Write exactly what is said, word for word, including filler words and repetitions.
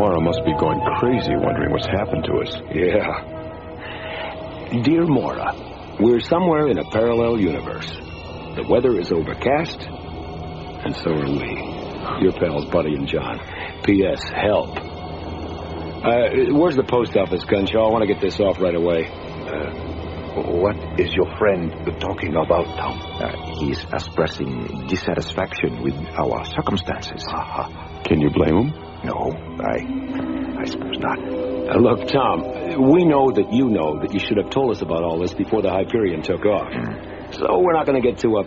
Mora must be going crazy wondering what's happened to us. Yeah. Dear Mora, we're somewhere in a parallel universe. The weather is overcast, and so are we. Your pals, Buddy and John. P S. Help. Uh, where's the post office, Gunshaw? I want to get this off right away. Uh, what is your friend talking about, Tom? Uh, he's expressing dissatisfaction with our circumstances. Uh-huh. Can you blame him? No, I... I suppose not. Uh, look, Tom, we know that you know that you should have told us about all this before the Hyperion took off. Mm. So we're not going to get too upset.